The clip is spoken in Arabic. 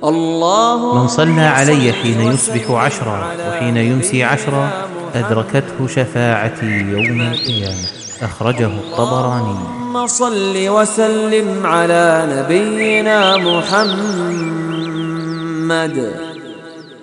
من صلى علي حين يصبح 10 وحين يمسي 10 أدركته شفاعتي يوم القيامة. أخرجه الطبراني. اللهم صل وسلم على نبينا محمد.